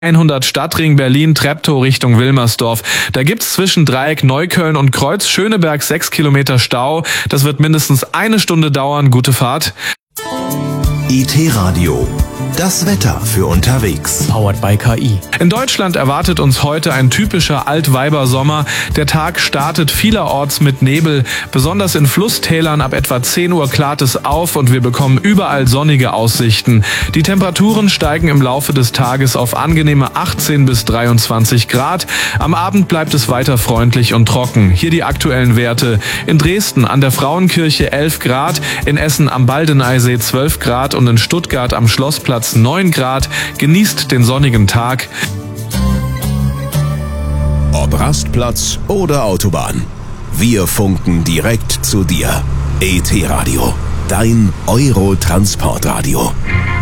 100 Stadtring Berlin, Treptow Richtung Wilmersdorf. Da gibt's zwischen Dreieck Neukölln und Kreuz Schöneberg 6 Kilometer Stau. Das wird mindestens eine Stunde dauern. Gute Fahrt. IT-Radio. Das Wetter für unterwegs. Powered by KI. In Deutschland erwartet uns heute ein typischer Altweibersommer. Der Tag startet vielerorts mit Nebel. Besonders in Flusstälern ab etwa 10 Uhr klart es auf und wir bekommen überall sonnige Aussichten. Die Temperaturen steigen im Laufe des Tages auf angenehme 18 bis 23 Grad. Am Abend bleibt es weiter freundlich und trocken. Hier die aktuellen Werte. In Dresden an der Frauenkirche 11 Grad, in Essen am Baldeneysee 12 Grad und in Stuttgart am Schlossplatz 9 Grad. Genießt den sonnigen Tag. Ob Rastplatz oder Autobahn. Wir funken direkt zu dir. IT-Radio. Dein Euro-Transportradio.